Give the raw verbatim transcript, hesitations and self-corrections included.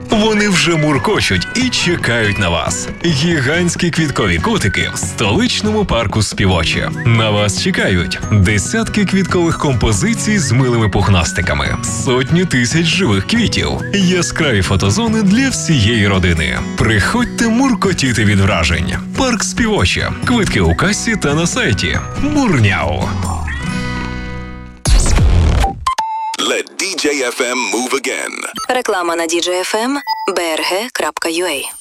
Вони вже муркочуть і чекають на вас. Гігантські квіткові котики в столичному парку Співоче. На вас чекають десятки квіткових композицій з милими пухнастиками, сотні тисяч живих квітів, яскраві фотозони для всієї родини. Приходьте муркотіти від вражень. Парк Співоче. Квитки у касі та на сайті. Мурняу. Let ді джей еф ем move again. Реклама на ді джей еф ем бе ер ге крапка ю а.